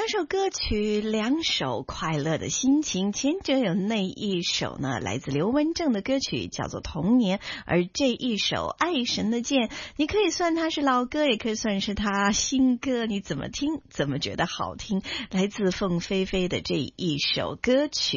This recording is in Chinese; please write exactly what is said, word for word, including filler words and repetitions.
两首歌曲，两首快乐的心情。前者有那一首呢，来自刘文正的歌曲叫做《童年》，而这一首《爱神的箭》，你可以算它是老歌，也可以算是它新歌，你怎么听怎么觉得好听。来自凤飞飞的这一首歌曲。